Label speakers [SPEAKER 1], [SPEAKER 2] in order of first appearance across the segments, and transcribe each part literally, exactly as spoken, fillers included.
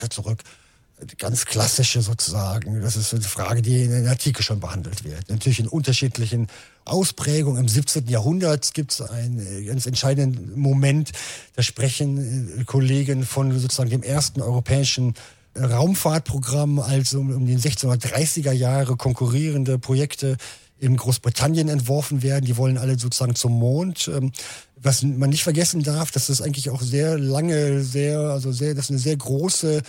[SPEAKER 1] zurück. Ganz klassische sozusagen. Das ist eine Frage, die in der Antike schon behandelt wird. Natürlich in unterschiedlichen Ausprägungen. Im siebzehnten. Jahrhundert gibt es einen ganz entscheidenden Moment. Da sprechen Kollegen von sozusagen dem ersten europäischen Raumfahrtprogramm, also um die sechzehnhundertdreißiger Jahre konkurrierende Projekte in Großbritannien entworfen werden. Die wollen alle sozusagen zum Mond. Was man nicht vergessen darf, dass das eigentlich auch sehr lange, sehr, also sehr, das ist eine sehr große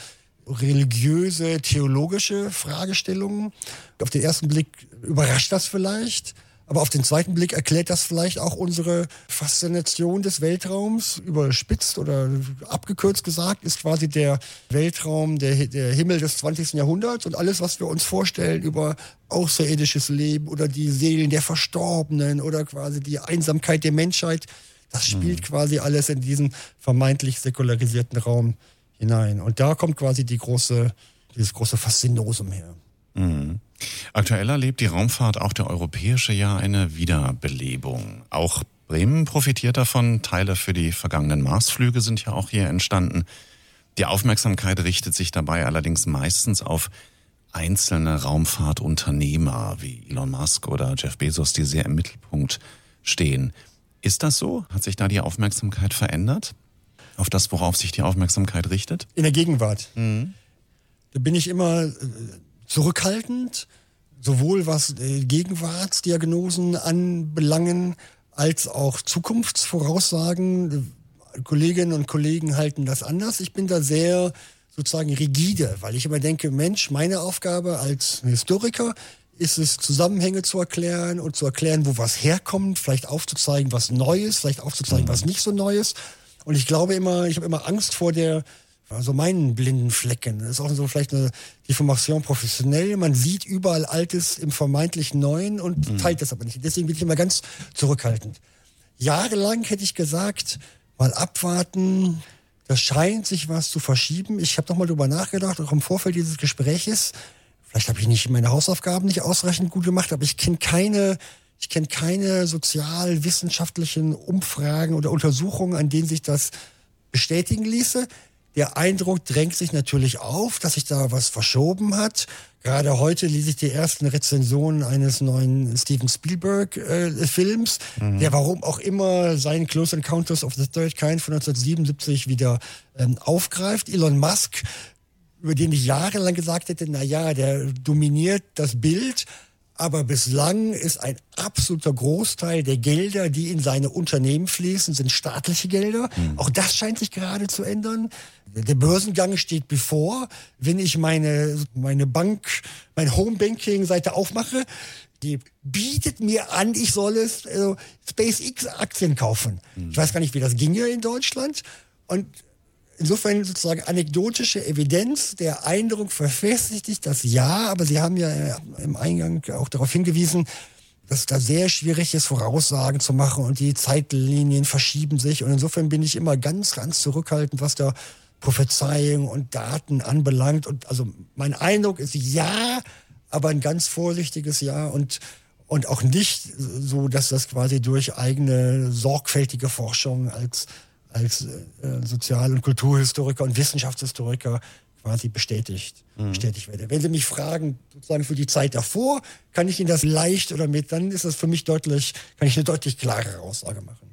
[SPEAKER 1] religiöse, theologische Fragestellungen. Auf den ersten Blick überrascht das vielleicht, aber auf den zweiten Blick erklärt das vielleicht auch unsere Faszination des Weltraums. Überspitzt oder abgekürzt gesagt ist quasi der Weltraum der, der Himmel des zwanzigsten. Jahrhunderts und alles, was wir uns vorstellen über außerirdisches Leben oder die Seelen der Verstorbenen oder quasi die Einsamkeit der Menschheit, das spielt mhm. quasi alles in diesen vermeintlich säkularisierten Raum hinein. Und da kommt quasi die große, dieses große Faszinosum her.
[SPEAKER 2] Mhm. Aktuell erlebt die Raumfahrt, auch der europäische Jahr, eine Wiederbelebung. Auch Bremen profitiert davon. Teile für die vergangenen Marsflüge sind ja auch hier entstanden. Die Aufmerksamkeit richtet sich dabei allerdings meistens auf einzelne Raumfahrtunternehmer wie Elon Musk oder Jeff Bezos, die sehr im Mittelpunkt stehen. Ist das so? Hat sich da die Aufmerksamkeit verändert? Auf das, worauf sich die Aufmerksamkeit richtet?
[SPEAKER 1] In der Gegenwart.
[SPEAKER 2] Mhm.
[SPEAKER 1] Da bin ich immer äh, zurückhaltend, sowohl was äh, Gegenwartsdiagnosen anbelangen, als auch Zukunftsvoraussagen. Kolleginnen und Kollegen halten das anders. Ich bin da sehr sozusagen rigide, weil ich immer denke, Mensch, meine Aufgabe als Historiker ist es, Zusammenhänge zu erklären und zu erklären, wo was herkommt, vielleicht aufzuzeigen, was Neues, vielleicht aufzuzeigen, was nicht so Neues. Und ich glaube immer, ich habe immer Angst vor der, also meinen blinden Flecken. Das ist auch so vielleicht eine Deformation professionell. Man sieht überall Altes im vermeintlich Neuen und mhm. teilt das aber nicht. Deswegen bin ich immer ganz zurückhaltend. Jahrelang hätte ich gesagt, mal abwarten, da scheint sich was zu verschieben. Ich habe noch mal drüber nachgedacht, auch im Vorfeld dieses Gespräches. Vielleicht habe ich nicht meine Hausaufgaben nicht ausreichend gut gemacht, aber ich kenne keine Ich kenne keine sozialwissenschaftlichen Umfragen oder Untersuchungen, an denen sich das bestätigen ließe. Der Eindruck drängt sich natürlich auf, dass sich da was verschoben hat. Gerade heute lese ich die ersten Rezensionen eines neuen Steven Spielberg-Films, äh, mhm. der warum auch immer seinen Close Encounters of the Third Kind von neunzehnhundertsiebenundsiebzig wieder ähm, aufgreift. Elon Musk, über den ich jahrelang gesagt hätte, na ja, der dominiert das Bild. Aber bislang ist ein absoluter Großteil der Gelder, die in seine Unternehmen fließen, sind staatliche Gelder. Mhm. Auch das scheint sich gerade zu ändern. Der Börsengang steht bevor. Wenn ich meine, meine Bank, mein Homebanking-Seite aufmache, die bietet mir an, ich soll es äh, SpaceX-Aktien kaufen. Mhm. Ich weiß gar nicht, wie das ginge in Deutschland. Und insofern sozusagen anekdotische Evidenz, der Eindruck verfestigt sich das ja, aber Sie haben ja im Eingang auch darauf hingewiesen, dass es da sehr schwierig ist, Voraussagen zu machen und die Zeitlinien verschieben sich. Und insofern bin ich immer ganz, ganz zurückhaltend, was da Prophezeiungen und Daten anbelangt. Und also mein Eindruck ist ja, aber ein ganz vorsichtiges Ja und und auch nicht so, dass das quasi durch eigene sorgfältige Forschung als als äh, Sozial- und Kulturhistoriker und Wissenschaftshistoriker quasi bestätigt, mhm. bestätigt werde. Wenn Sie mich fragen, sozusagen für die Zeit davor, kann ich Ihnen das leicht oder mit, dann ist das für mich deutlich, kann ich eine deutlich klarere Aussage machen.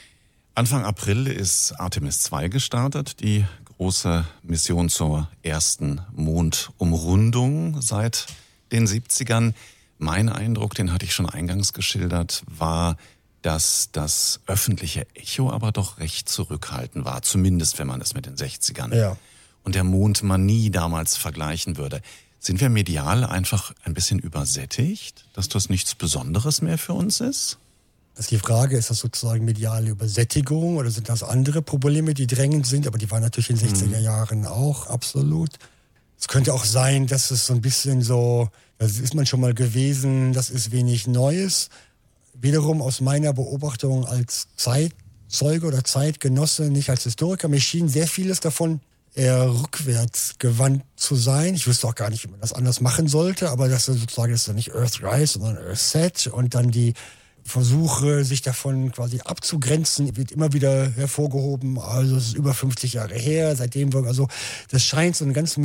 [SPEAKER 2] Anfang April ist Artemis zwei gestartet, die große Mission zur ersten Mondumrundung seit den siebzigern. Mein Eindruck, den hatte ich schon eingangs geschildert, war, dass das öffentliche Echo aber doch recht zurückhaltend war, zumindest wenn man es mit den sechzigern
[SPEAKER 1] ja.
[SPEAKER 2] und der Mondmanie damals vergleichen würde. Sind wir medial einfach ein bisschen übersättigt, dass das nichts Besonderes mehr für uns ist?
[SPEAKER 1] Das ist die Frage, ist das sozusagen mediale Übersättigung oder sind das andere Probleme, die drängend sind? Aber die waren natürlich in den sechziger Jahren auch, absolut. Es könnte auch sein, dass es so ein bisschen so, das ist man schon mal gewesen, das ist wenig Neues. Wiederum aus meiner Beobachtung als Zeitzeuge oder Zeitgenosse, nicht als Historiker, mir schien sehr vieles davon eher rückwärts gewandt zu sein. Ich wüsste auch gar nicht, wie man das anders machen sollte, aber das ist sozusagen das ist ja nicht Earthrise, sondern Earthset und dann die Versuche, sich davon quasi abzugrenzen, wird immer wieder hervorgehoben. Also es ist über fünfzig Jahre her, seitdem wir, also das scheint so eine ganz